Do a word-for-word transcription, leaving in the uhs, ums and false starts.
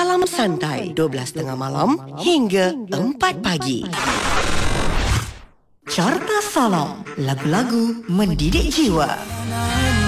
Salam santai dua belas tiga puluh malam hingga empat pagi. Carta Salam, lagu-lagu mendidik jiwa.